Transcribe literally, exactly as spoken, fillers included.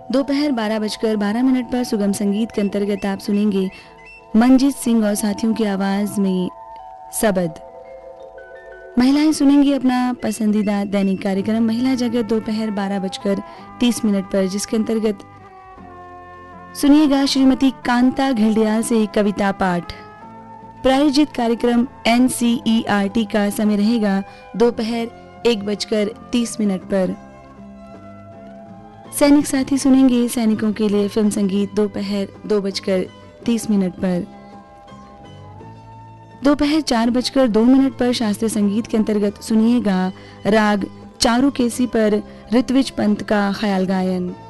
दोपहर बारह बजकर बारह मिनट पर सुगम संगीत के अंतर्गत आप सुनेंगे मंजीत सिंह और साथियों की आवाज में सबद। महिलाएं सुनेंगी अपना पसंदीदा दैनिक कार्यक्रम महिला जगत दोपहर बारह बजकर तीस मिनट पर, जिसके अंतर्गत सुनिएगा श्रीमती कांता घिल्डियाल से कविता पाठ। प्रायोजित कार्यक्रम N C E R T का समय रहेगा दोपहर एक बजकर तीस मिनट पर। सैनिक साथी सुनेंगे सैनिकों के लिए फिल्म संगीत दोपहर दो बजकर तीस मिनट पर। दोपहर चार बजकर दो मिनट पर शास्त्रीय संगीत के अंतर्गत सुनिएगा राग चारू केसी पर ऋत्विज पंत का ख्याल गायन।